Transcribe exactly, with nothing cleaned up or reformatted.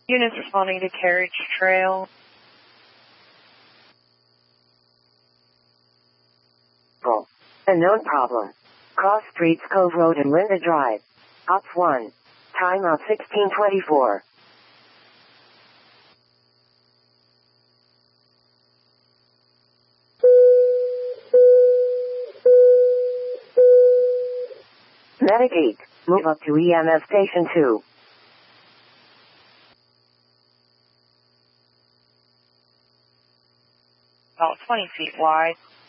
Units responding to Carriage Trail. Unknown problem. Cross Streets, Cove Road and Linda Drive. Ops one. Timeout sixteen twenty-four. Medic eight. Move up to E M S Station two. About twenty feet wide.